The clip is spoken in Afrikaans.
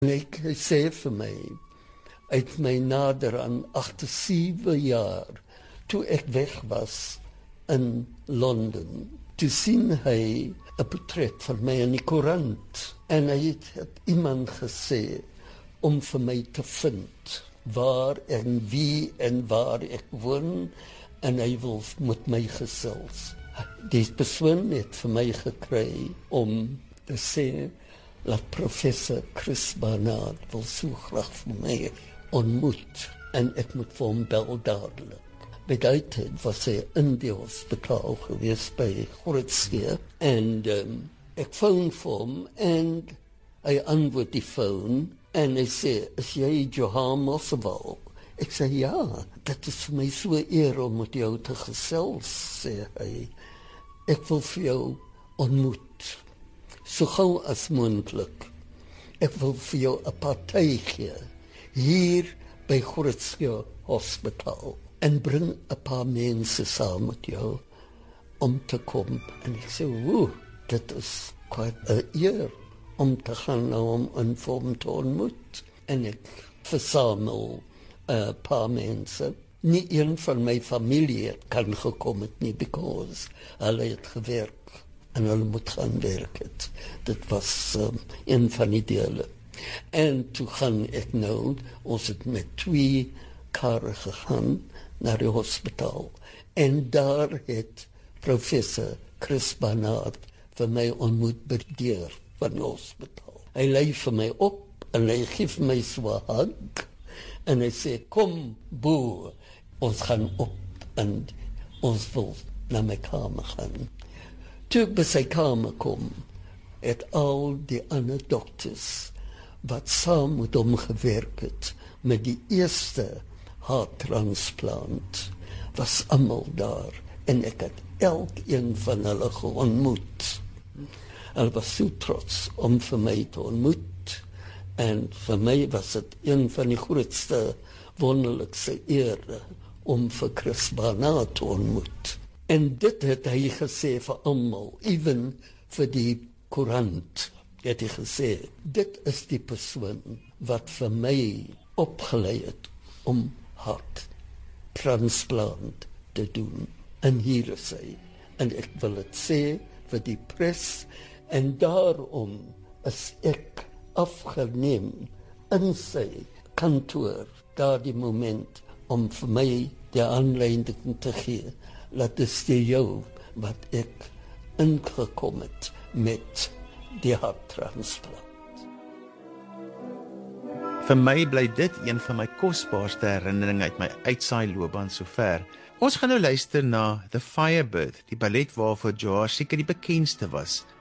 Ek sê vir my, uit my nader aan 7 jaar, toe ek weg was in Londen, toe sien hy 'n portret van my in die koerant. En hy het iemand gesê om vir my te vind waar en wie en waar ek woon, en hy wil met my gesels. Die persoon het vir my gekry om te sê dat professor Chris Barnard wil so graag vir my ontmoet, en ek moet vir hom bel dadelik. By die tyd was hy in die hospitaal gewees by Grootskeer, en ek phone vir hom, en hy antwoord die phone, en hy sê, is jy Johan Mosselwald? Ek sê, ja, dit is vir my so eer om met jou te gesels, sê hy. Ek wil vir jou ontmoet, so gauw as moontlik. Ek wil vir jou 'n party gee, hier by Grootskeer Hospitaal, en bring 'n paar mense saam met jou, om te kom. En ek sê, dit is quite 'n eer, om te gaan na hom en vir hom te ontmoet. En ek versamel 'n paar mense. Nie een van my familie het kan gekom het nie, because hulle het gewerk, en hulle moet gaan werk het. Dit was een van die dele. En toe gaan ek nou, ons het met 2 karre gegaan, naar die hospitaal. En daar het professor Chris Barnard vir my ontmoet by die deur van die hospitaal. Hy lei vir my op, en hy geef my so 'n hug, en hy sê, kom Bo, ons gaan op, en ons wil na my kamer gaan. Toe ek by sy kamer kom, het al die ander dokters, wat saam met hom gewerk het, met die eerste harttransplant, was almal daar, en ek het elkeen van hulle geontmoet. Hulle was so trots om vir my te ontmoet, en vir my was dit een van die grootste, wonderlikste ere, om vir Chris Barnard te ontmoet. En dit het hy gesê vir almal, even vir die koerant, het hy gesê, dit is die persoon wat vir my opgelei het om harttransplant te doen. En hier is hy. En ek wil het sê vir die pres, en daarom is ek afgeneem in sy kantoor, daardie moment, om vir my die aanleiding te gee, dat is die jou wat ek ingekom het met die harttransplant. Vir my bly dit een van my kosbaarste herinneringe uit my uitsaailoopbaan sover. Ons gaan nou luister na The Firebird, die ballet waarvoor George seker die bekendste was